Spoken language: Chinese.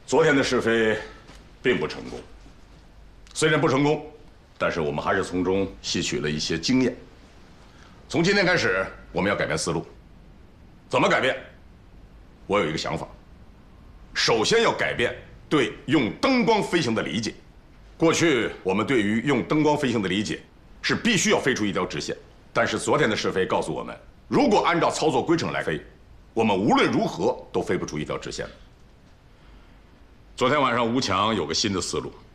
昨天的试飞并不成功，虽然不成功，但是我们还是从中吸取了一些经验。从今天开始，我们要改变思路。怎么改变？我有一个想法。首先要改变对用灯光飞行的理解。过去我们对于用灯光飞行的理解是必须要飞出一条直线，但是昨天的试飞告诉我们，如果按照操作规程来飞，我们无论如何都飞不出一条直线。昨天晚上吴强有个新的思路。